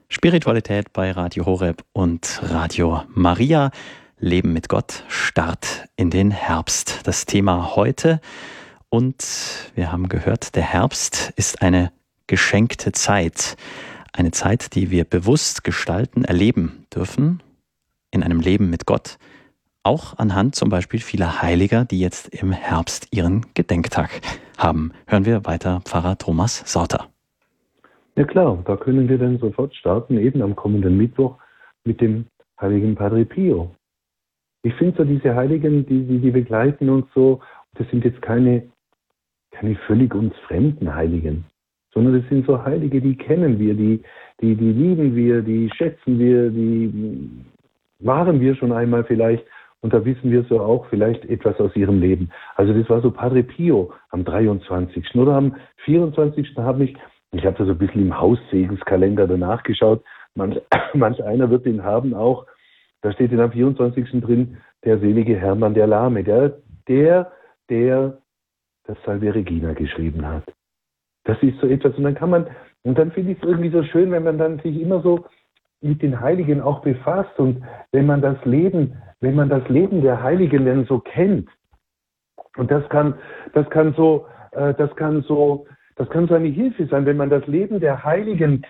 Spiritualität bei Radio Horeb und Radio Maria. Leben mit Gott, Start in den Herbst. Das Thema heute. Und wir haben gehört, der Herbst ist eine geschenkte Zeit. Eine Zeit, die wir bewusst gestalten, erleben dürfen in einem Leben mit Gott. Auch anhand zum Beispiel vieler Heiliger, die jetzt im Herbst ihren Gedenktag haben. Hören wir weiter Pfarrer Thomas Sauter. Ja klar, da können wir dann sofort starten, eben am kommenden Mittwoch mit dem heiligen Padre Pio. Ich finde so diese Heiligen, die begleiten uns so, das sind jetzt keine völlig uns fremden Heiligen, sondern das sind so Heilige, die kennen wir, die lieben wir, die schätzen wir, die waren wir schon einmal vielleicht und da wissen wir so auch vielleicht etwas aus ihrem Leben. Also das war so Padre Pio am 23. oder am 24. Ich habe da so ein bisschen im Haussegenskalender danach geschaut. Manch einer wird den haben auch. Da steht dann am 24. drin, der selige Hermann der Lahme, der das Salve Regina geschrieben hat. Das ist so etwas. Und dann finde ich es irgendwie so schön, wenn man dann sich immer so mit den Heiligen auch befasst und wenn man das Leben der Heiligen dann so kennt. Und das kann so eine Hilfe sein, wenn man das Leben der Heiligen